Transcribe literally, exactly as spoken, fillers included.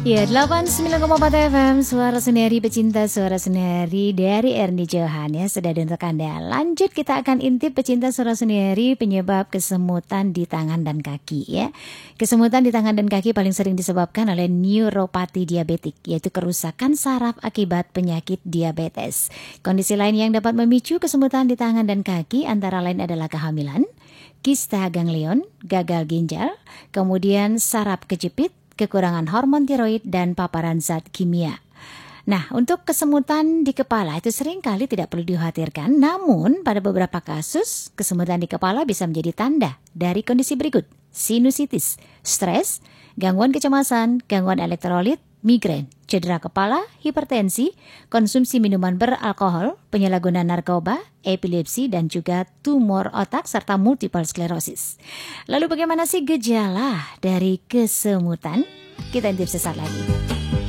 Ya, delapan puluh sembilan koma empat F M, Suara Seneri, pecinta Suara Seneri dari Erni Johan ya, sudah ada untuk Anda. Lanjut, kita akan intip pecinta Suara Seneri penyebab kesemutan di tangan dan kaki ya. Kesemutan di tangan dan kaki paling sering disebabkan oleh neuropati diabetik, yaitu kerusakan saraf akibat penyakit diabetes. Kondisi lain yang dapat memicu kesemutan di tangan dan kaki antara lain adalah kehamilan, kista ganglion, gagal ginjal, kemudian saraf kejepit, kekurangan hormon tiroid, dan paparan zat kimia. Nah, untuk kesemutan di kepala itu seringkali tidak perlu dikhawatirkan, namun pada beberapa kasus kesemutan di kepala bisa menjadi tanda dari kondisi berikut: sinusitis, stres, gangguan kecemasan, gangguan elektrolit, migrain, cedera kepala, hipertensi, konsumsi minuman beralkohol, penyalahgunaan narkoba, epilepsi, dan juga tumor otak serta multiple sklerosis. Lalu bagaimana sih gejala dari kesemutan? Kita intip sesaat lagi.